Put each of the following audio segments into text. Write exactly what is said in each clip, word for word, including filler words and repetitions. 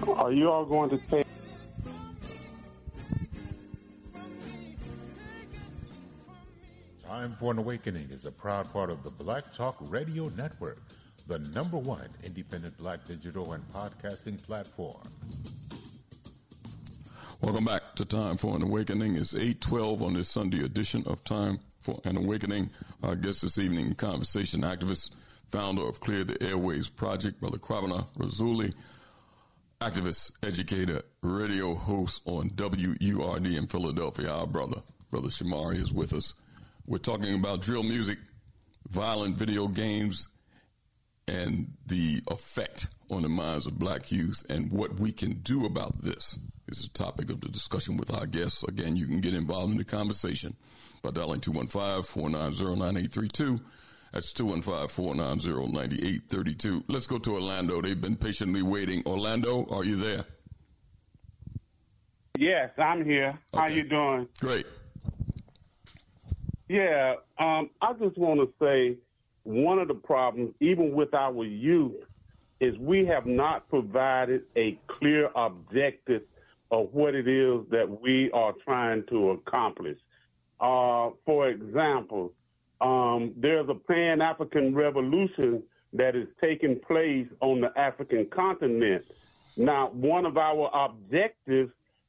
Are you all going to take? Time for an Awakening is a proud part of the Black Talk Radio Network, the number one independent black digital and podcasting platform. Welcome back to Time for an Awakening. It's eight twelve on this Sunday edition of Time for an Awakening. Our guest this evening, conversation activist, founder of Clear the Airways Project, Brother Kwabena Razuli, activist, educator, radio host on W U R D in Philadelphia. Our brother, Brother Shamari, is with us. We're talking about drill music, violent video games, and the effect on the minds of black youth and what we can do about this. This is the topic of the discussion with our guests. Again, you can get involved in the conversation by dialing two one five, four nine zero, nine eight three two. That's two one five, four nine zero, nine eight three two. Let's go to Orlando. They've been patiently waiting. Orlando, are you there? Yes, I'm here. Okay. How you doing? Great. Yeah, um, I just want to say one of the problems, even with our youth, is we have not provided a clear objective of what it is that we are trying to accomplish. Uh, for example, um, there's a Pan-African revolution that is taking place on the African continent. Now, one of our objectives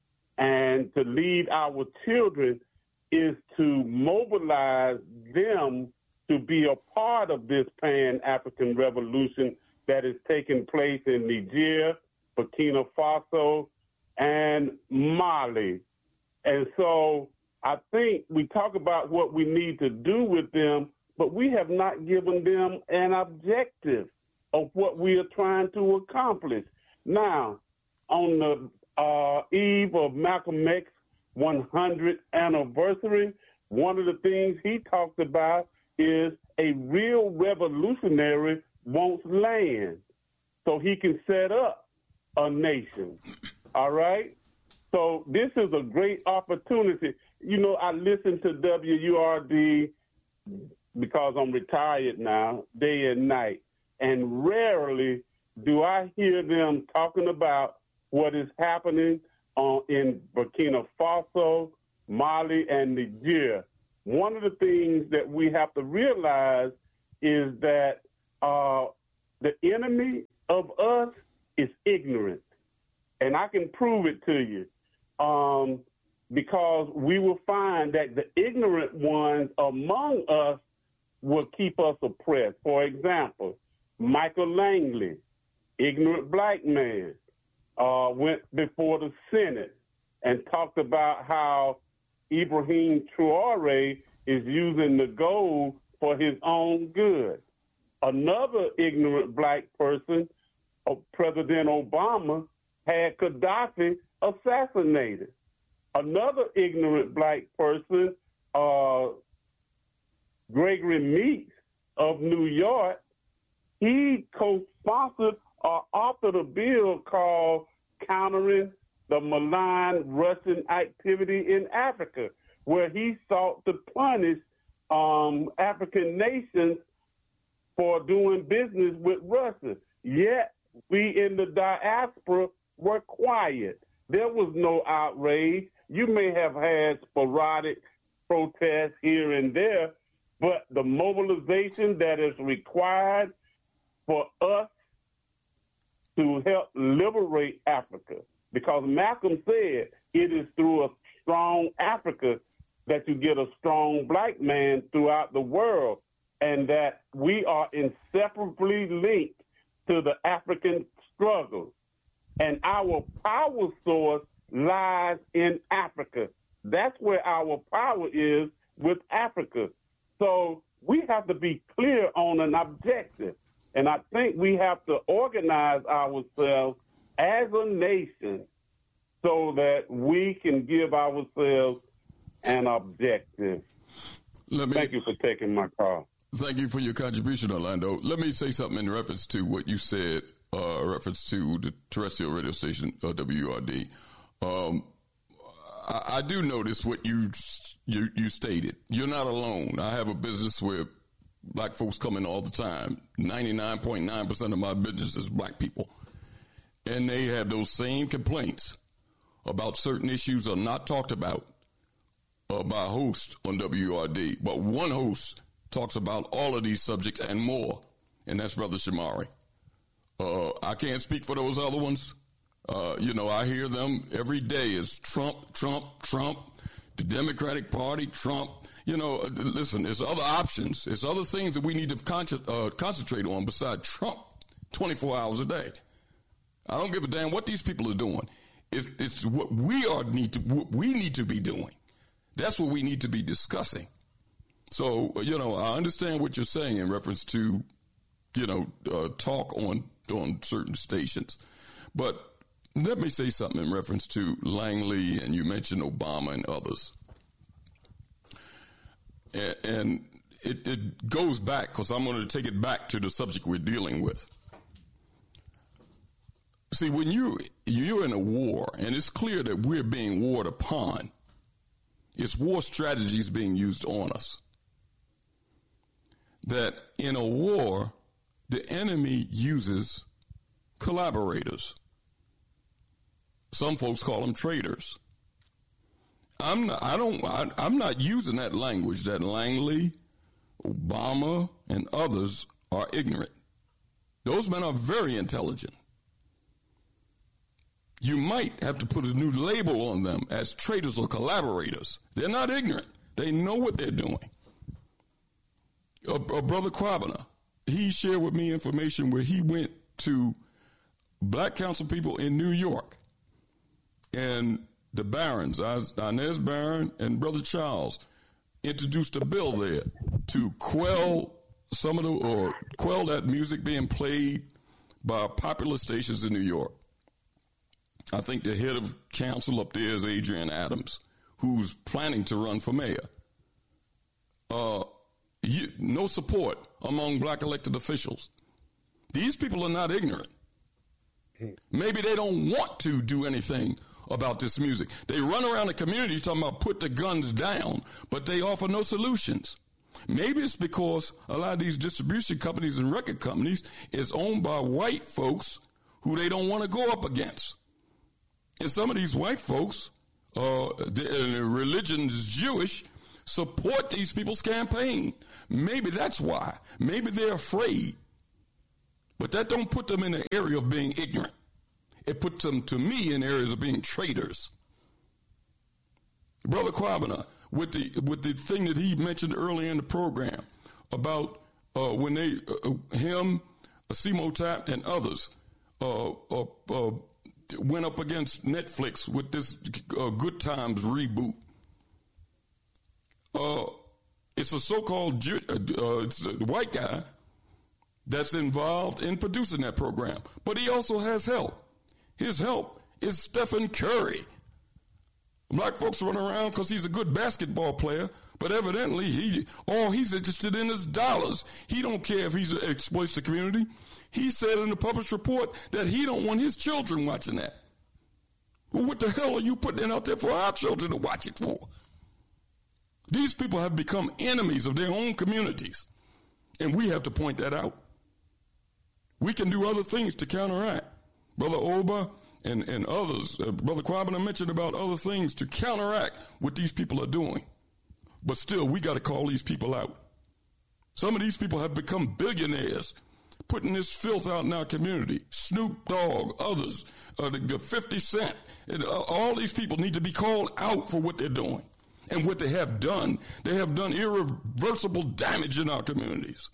and to lead our children is to mobilize them to be a part of this Pan-African revolution that is taking place in Niger, Burkina Faso, and Mali. And so I think we talk about what we need to do with them, but we have not given them an objective of what we are trying to accomplish. Now, on the uh, eve of Malcolm X's one hundredth anniversary, one of the things he talked about is a real revolutionary wants land so he can set up a nation. All right? So this is a great opportunity. You know, I listen to W U R D because I'm retired now, day and night, and rarely do I hear them talking about what is happening uh, in Burkina Faso, Mali, and Niger. One of the things that we have to realize is that uh, the enemy of us is ignorant. And I can prove it to you um, because we will find that the ignorant ones among us will keep us oppressed. For example, Michael Langley, ignorant black man, uh, went before the Senate and talked about how Ibrahim Traore is using the gold for his own good. Another ignorant black person, uh, President Obama, had Gaddafi assassinated. Another ignorant black person, uh, Gregory Meeks of New York, he co-sponsored or authored a bill called Countering the Malign Russian Activity in Africa, where he sought to punish um, African nations for doing business with Russia. Yet, we in the diaspora were quiet. There was no outrage. You may have had sporadic protests here and there, but the mobilization that is required for us to help liberate Africa, because Malcolm said it is through a strong Africa that you get a strong black man throughout the world, and that we are inseparably linked to the African struggle. And our power source lies in Africa. That's where our power is, with Africa. So we have to be clear on an objective. And I think we have to organize ourselves as a nation so that we can give ourselves an objective. Let me, Thank you for taking my call. Thank you for your contribution, Orlando. Let me say something in reference to what you said, uh, reference to the terrestrial radio station, uh, W U R D. Um, I, I do notice what you, you you stated. You're not alone. I have a business where black folks come in all the time. ninety-nine point nine percent of my business is black people. and they have those same complaints about certain issues are not talked about uh, by hosts on W R D. But one host talks about all of these subjects and more, and that's Brother Shamari. Uh, I can't speak for those other ones. Uh, you know, I hear them every day is Trump, Trump, Trump, the Democratic Party, Trump. You know, listen, there's other options. There's other things that we need to con- uh, concentrate on besides Trump twenty-four hours a day. I don't give a damn what these people are doing. It's, it's what we are need to what we need to be doing. That's what we need to be discussing. So, you know, I understand what you're saying in reference to, you know, uh, talk on on certain stations. But let me say something in reference to Langley, and you mentioned Obama and others. And, and it, it goes back, because I'm going to take it back to the subject we're dealing with. See, when you, you're in a war, and it's clear that we're being warred upon, it's war strategies being used on us. That in a war, the enemy uses collaborators. Some folks call them traitors. I'm not, I don't, I, I'm not using that language that Langley, Obama, and others are ignorant. Those men are very intelligent. You might have to put a new label on them as traitors or collaborators. They're not ignorant. They know what they're doing. Uh, uh, Brother Kwabena, he shared with me information where he went to black council people in New York, and the Barons, Inez Barron and Brother Charles, introduced a bill there to quell some of the, or quell that music being played by popular stations in New York. I think the head of council up there is Adrian Adams, who's planning to run for mayor. Uh, you, no support among black elected officials. These people are not ignorant. Maybe they don't want to do anything about this music. They run around the community talking about put the guns down, but they offer no solutions. Maybe it's because a lot of these distribution companies and record companies is owned by white folks who they don't want to go up against. And some of these white folks, uh, the, uh, religion is Jewish, support these people's campaign. Maybe that's why. Maybe they're afraid. But that don't put them in the area of being ignorant. It puts them, to me, in areas of being traitors. Brother Kwabena, with the with the thing that he mentioned earlier in the program about uh, when they, uh, him, Simo Tap, and others uh, uh, uh, went up against Netflix with this uh, Good Times reboot. Uh, it's a so-called Jew, uh, it's a white guy that's involved in producing that program, but he also has help. His help is Stephen Curry. Black folks run around because he's a good basketball player, but evidently he all he's interested in is dollars. He don't care if he exploits the community. He said in the published report that he don't want his children watching that. Well, what the hell are you putting it out there for our children to watch it for? These people have become enemies of their own communities, and we have to point that out. We can do other things to counteract. Brother Oba and, and others, uh, Brother Kwabena mentioned about other things to counteract what these people are doing. But still, we got to call these people out. Some of these people have become billionaires, putting this filth out in our community. Snoop Dogg, others, uh, the, the fifty Cent, and, uh, all these people need to be called out for what they're doing and what they have done. They have done irreversible damage in our communities.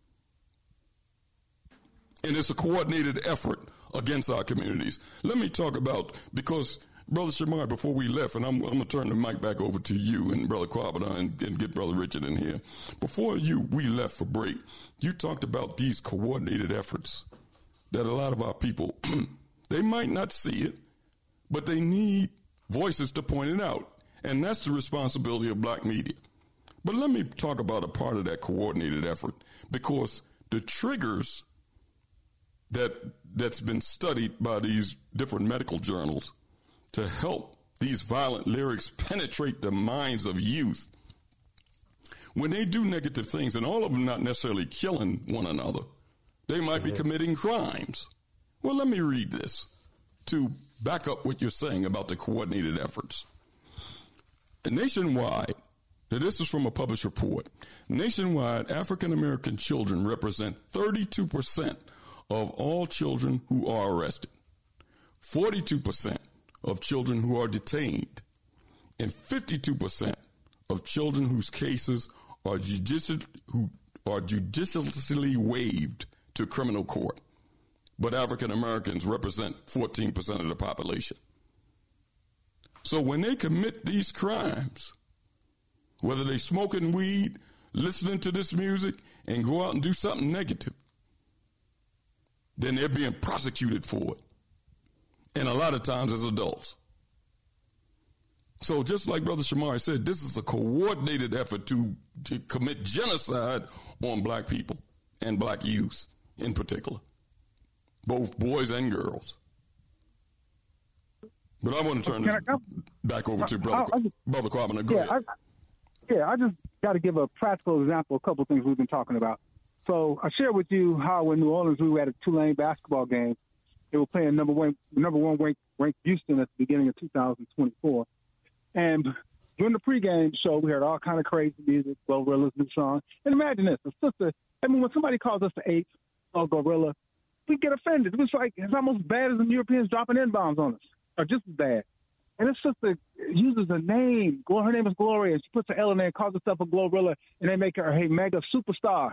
And it's a coordinated effort against our communities. Let me talk about, because Brother Shamar, before we left, and I'm, I'm going to turn the mic back over to you and Brother Kwabena and, and get Brother Richard in here. Before you, we left for break, you talked about these coordinated efforts that a lot of our people, they might not see it, but they need voices to point it out. And that's the responsibility of black media. But let me talk about a part of that coordinated effort, because the triggers that that's been studied by these different medical journals to help these violent lyrics penetrate the minds of youth. When they do negative things, and all of them not necessarily killing one another, they might mm-hmm. be committing crimes. Well, let me read this. to back up what you're saying about the coordinated efforts. Nationwide, now this is from a published report, nationwide, African-American children represent thirty-two percent of all children who are arrested, forty-two percent of children who are detained, and fifty-two percent of children whose cases are judicial, who are judicially waived to criminal court. But African Americans represent fourteen percent of the population. So when they commit these crimes, whether they smoking weed, listening to this music, and go out and do something negative, then they're being prosecuted for it. And a lot of times as adults. So just like Brother Shamari said, this is a coordinated effort to, to commit genocide on black people and black youth in particular, both boys and girls. But I want to turn this back over to Brother, I, I just, Brother Kwabena. Go yeah, ahead. I, yeah, I just got to give a practical example, a couple of things we've been talking about. So I shared with you how in New Orleans we were at a Tulane basketball game. They were playing number one, number one ranked, ranked Houston at the beginning of two thousand twenty-four. And during the pregame show, we heard all kind of crazy music, Glorilla's new song. And imagine this, a sister, I mean, when somebody calls us the eighth or Gorilla, we get offended. It was like, it's almost bad as the Europeans dropping N-bombs on us, or just as bad. And this sister uses a name. Her name is Gloria, and she puts an L in there and calls herself a Glorilla, and they make her a mega superstar.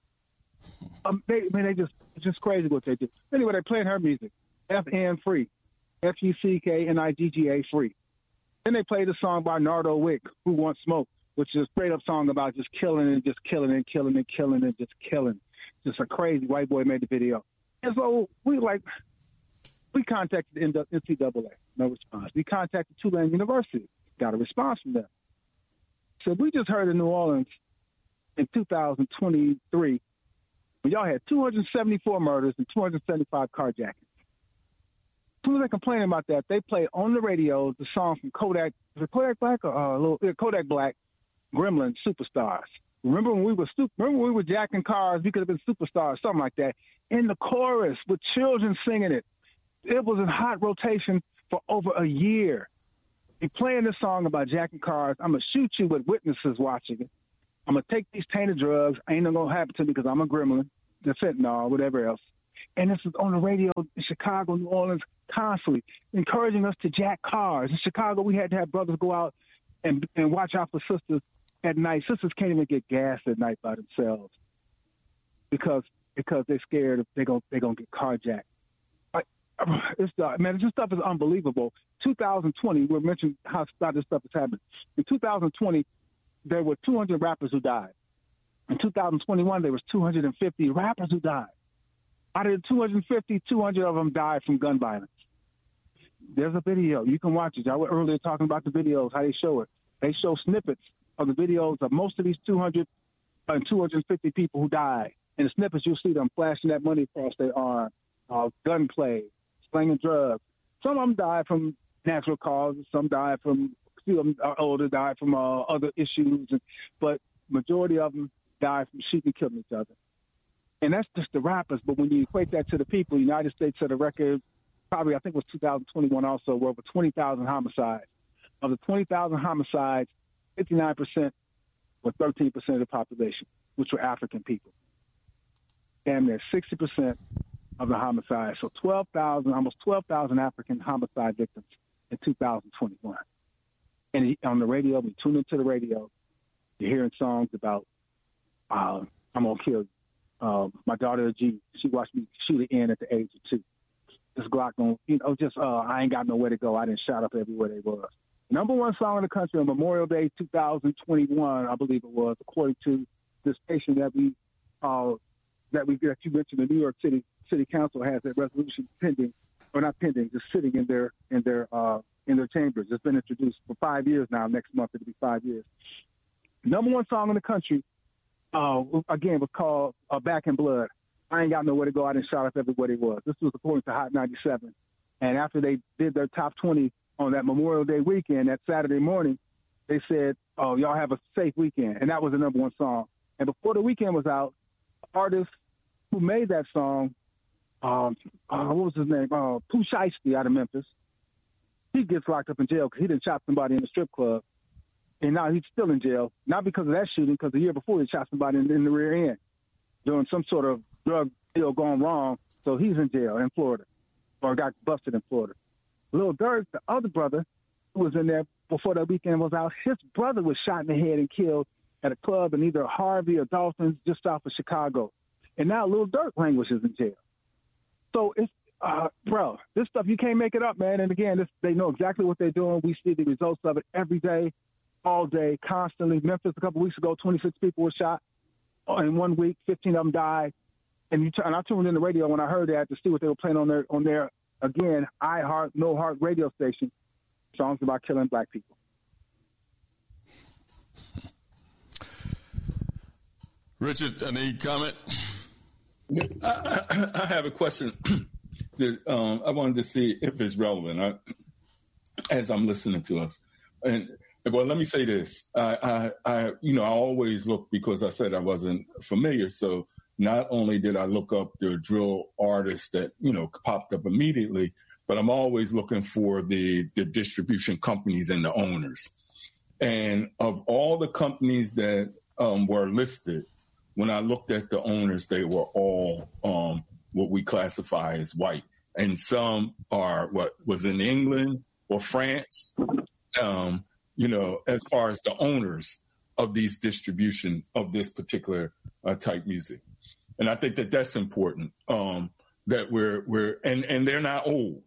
Um, they, I mean, they just, it's just crazy what they do. Anyway, they're playing her music, F N free, F U C K N I G G A free. Then they played a song by Nardo Wick, Who Wants Smoke, which is a straight-up song about just killing and just killing and killing and killing and just killing. Just a crazy white boy made the video. And so we, like, we contacted N C double A, no response. We contacted Tulane University, got a response from them. So we just heard in New Orleans in two thousand twenty-three, when y'all had two hundred seventy-four murders and two hundred seventy-five carjackings. As soon as they complained about that, they played on the radio the song from Kodak, was it Kodak Black or uh, little, yeah, Kodak Black, Gremlin, Superstars. Remember when we were remember when we were jacking cars, we could have been superstars, something like that. In the chorus with children singing it. It was in hot rotation for over a year. You're playing this song about jacking cars. I'm going to shoot you with witnesses watching it. I'm going to take these tainted drugs. Ain't nothing going to happen to me because I'm a gremlin, the fentanyl, whatever else. And this is on the radio in Chicago, New Orleans, constantly encouraging us to jack cars. In Chicago, we had to have brothers go out and, and watch out for sisters at night. Sisters can't even get gas at night by themselves because because they're scared they're going they're gonna get carjacked. It's uh, man, this stuff is unbelievable. two thousand twenty, we mentioned how this stuff is happening. In two thousand twenty, there were two hundred rappers who died. In two thousand twenty-one, there was two hundred fifty rappers who died. Out of the two hundred fifty, two hundred of them died from gun violence. There's a video. You can watch it. I was earlier talking about the videos, how they show it. They show snippets of the videos of most of these two hundred and two hundred fifty people who died. In the snippets, you'll see them flashing that money across their arm, uh, gunplay, slinging drugs. Some of them died from natural causes. Some died from, a few of them are older, died from uh, other issues. And, but majority of them died from shooting and killing each other. And that's just the rappers. But when you equate that to the people, the United States set a record, probably I think it was two thousand twenty-one also, where over twenty thousand homicides. Of the twenty thousand homicides, fifty-nine percent were thirteen percent of the population, which were African people. Damn near sixty percent of the homicides. So twelve thousand, almost twelve thousand African homicide victims in two thousand twenty-one. And on the radio, we tune into the radio, you're hearing songs about, uh, I'm going to kill you. Uh, my daughter, G, she watched me shoot it in at the age of two. This Glock, going, you know, just, uh, I ain't got nowhere to go. I didn't shot up everywhere they was. Number one song in the country on Memorial Day two thousand twenty-one, I believe it was, according to this station that we, uh, that we that you mentioned, the New York City City Council has that resolution pending, or not pending, just sitting in their in their uh, in their chambers. It's been introduced for five years now. Next month it'll be five years. Number one song in the country, uh, again, was called uh, "Back in Blood." I ain't got nowhere to go. I didn't shout up everybody it was. This was according to Hot ninety-seven. And after they did their top twenty on that Memorial Day weekend, that Saturday morning, they said, "Oh, y'all have a safe weekend," and that was the number one song. And before the weekend was out, artists who made that song um, uh, what was his name? Uh, Pooh Shiesty out of Memphis. He gets locked up in jail because he didn't shot somebody in the strip club. And now he's still in jail, not because of that shooting, because the year before he shot somebody in, in the rear end doing some sort of drug deal gone wrong. So he's in jail in Florida, or got busted in Florida. Lil Durk, the other brother who was in there before that weekend was out, his brother was shot in the head and killed at a club in either Harvey or Dolphins just south of Chicago. And now Lil Durk languishes in jail. So it's, uh, bro, this stuff, you can't make it up, man. And again, this, they know exactly what they're doing. We see the results of it every day, all day, constantly. Memphis, a couple weeks ago, twenty-six people were shot. In one week, fifteen of them died. And, you t- and I tuned in the radio when I heard that to see what they were playing on their, on their again, iHeart, No Heart radio station, songs about killing black people. Richard, any comment? I, I, I have a question that um, I wanted to see if it's relevant I, as I'm listening to us. And well, let me say this. I, I, I, you know, I always look because I said I wasn't familiar. So not only did I look up the drill artists that, you know, popped up immediately, but I'm always looking for the, the distribution companies and the owners. And of all the companies that um, were listed, when I looked at the owners, they were all um, what we classify as white. And some are what was in England or France, um, you know, as far as the owners of these distribution of this particular uh, type music. And I think that that's important, um, that we're, we're, and, and they're not old,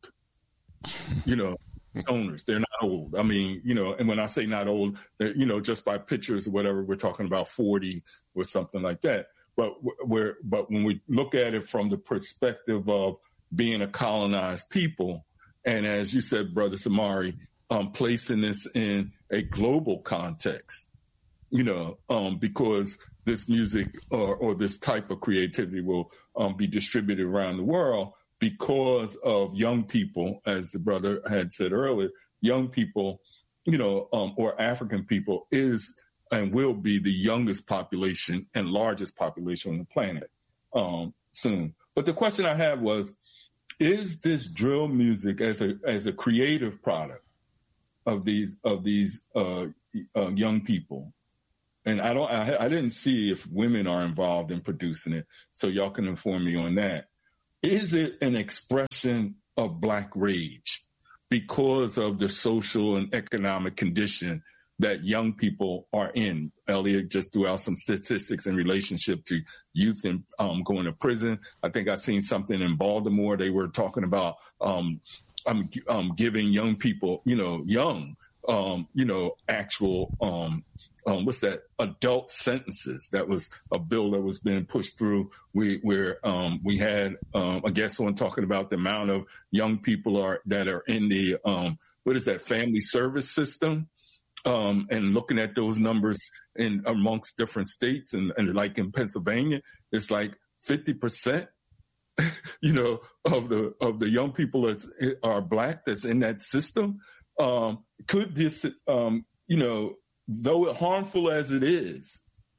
you know, owners, they're not old. I mean, you know, and when I say not old, you know, just by pictures or whatever, we're talking about forty or something like that. But we're, but when we look at it from the perspective of being a colonized people, and as you said, Brother Samari, um, placing this in a global context, you know, um, because this music or, or this type of creativity will um, be distributed around the world because of young people, as the brother had said earlier, young people, you know, um, or African people is and will be the youngest population and largest population on the planet um, soon. But the question I had was, is this drill music as a as a creative product of these of these uh, uh, young people? And I don't, I, I didn't see if women are involved in producing it, so y'all can inform me on that. Is it an expression of Black rage because of the social and economic condition that young people are in? Elliot just threw out some statistics in relationship to youth and um, going to prison. I think I seen something in Baltimore. They were talking about um, um, um, giving young people, you know, young, um, you know, actual, um, um, what's that, adult sentences. That was a bill that was being pushed through. We, where um, we had um, a guest on talking about the amount of young people are that are in the, um, what is that, family service system. Um, and looking at those numbers in amongst different states and, and like in Pennsylvania, it's like fifty percent, you know, of the, of the young people that are Black that's in that system. Um, could this, um, you know, though harmful as it is,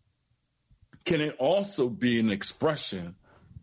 can it also be an expression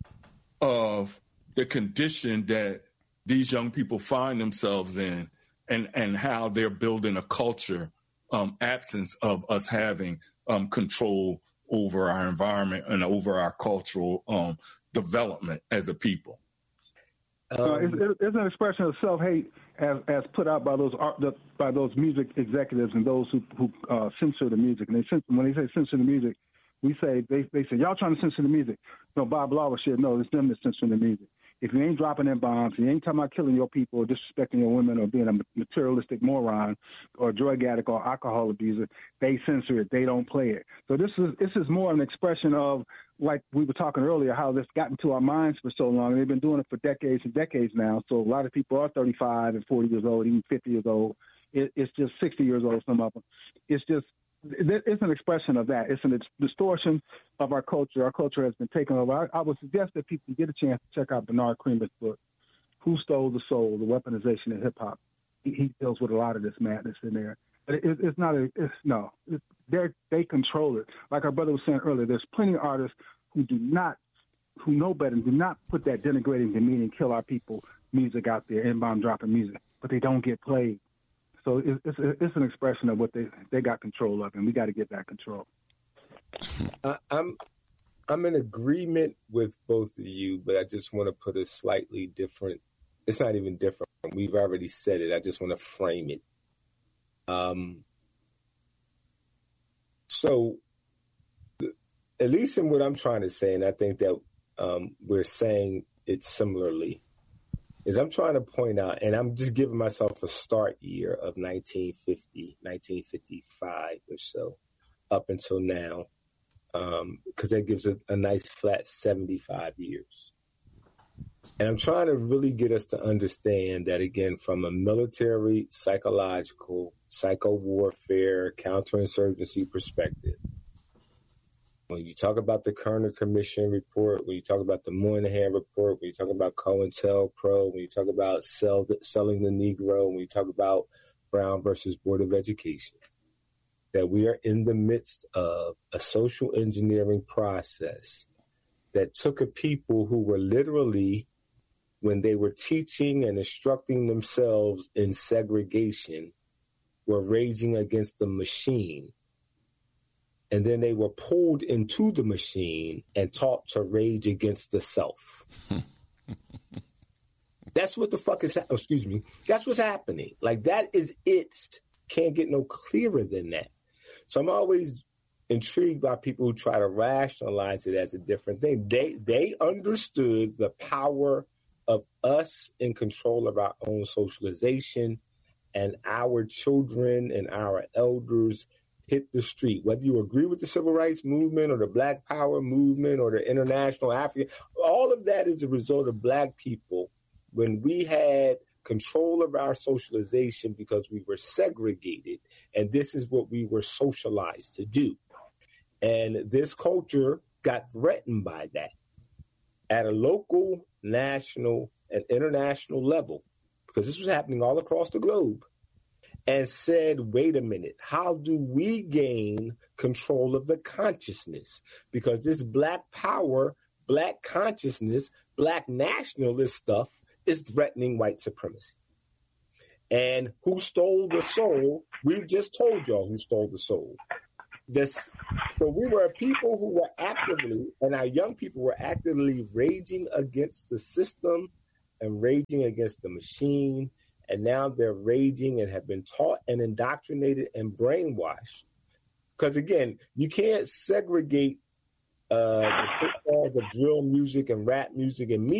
of the condition that these young people find themselves in and, and how they're building a culture Um, absence of us having um, control over our environment and over our cultural um, development as a people? Um, uh, it's, it's an expression of self-hate as, as put out by those art, the, by those music executives and those who, who uh, censor the music. And they censor, when they say censor the music, we say they they say y'all trying to censor the music. No, Bob Law shit. No, it's them that's censoring the music. If you ain't dropping them bombs, you ain't talking about killing your people or disrespecting your women or being a materialistic moron or a drug addict or alcohol abuser, they censor it. They don't play it. So this is this is more an expression of, like we were talking earlier, how this got into our minds for so long. They've been doing it for decades and decades now. So a lot of people are thirty-five and forty years old, even fifty years old. It, it's just sixty years old, some of them. It's just It's an expression of that. It's a distortion of our culture. Our culture has been taken over. I, I would suggest that people get a chance to check out Bernard Creamer's book, Who Stole the Soul, The Weaponization of Hip Hop. He, he deals with a lot of this madness in there. But it, it's not a, it's, no, they they control it. Like our brother was saying earlier, there's plenty of artists who do not who know better do not put that denigrating, demeaning, kill our people music out there, inbound dropping music, but they don't get played. So it's, it's, it's an expression of what they they got control of, and we got to get that control. I, I'm I'm in agreement with both of you, but I just want to put a slightly different. It's not even different. We've already said it. I just want to frame it. Um. So, at least in what I'm trying to say, and I think that um, we're saying it similarly, is I'm trying to point out, and I'm just giving myself a start year of nineteen fifty, nineteen fifty-five or so, up until now, because um, that gives a, a nice flat seventy-five years. And I'm trying to really get us to understand that, again, from a military, psychological, psycho-warfare, counterinsurgency perspective, when you talk about the Kerner Commission report, when you talk about the Moynihan report, when you talk about COINTELPRO, when you talk about sell, selling the Negro, when you talk about Brown versus Board of Education, that we are in the midst of a social engineering process that took a people who were literally, when they were teaching and instructing themselves in segregation, were raging against the machine. And then they were pulled into the machine and taught to rage against the self. That's what the fuck is, oh, excuse me, that's what's happening. Like, that is it. Can't get no clearer than that. So I'm always intrigued by people who try to rationalize it as a different thing. They they understood the power of us in control of our own socialization, and our children and our elders hit the street. Whether you agree with the civil rights movement or the Black Power movement or the international African, all of that is a result of Black people when we had control of our socialization because we were segregated, and this is what we were socialized to do. And this culture got threatened by that at a local, national, and international level, because this was happening all across the globe, and said, wait a minute, how do we gain control of the consciousness? Because this Black power, Black consciousness, Black nationalist stuff is threatening white supremacy. And who stole the soul? We've just told y'all who stole the soul. This, so we were people who were actively, and our young people were actively raging against the system and raging against the machine. And now they're raging and have been taught and indoctrinated and brainwashed. Because, again, you can't segregate uh, the pitfalls of drill music and rap music and media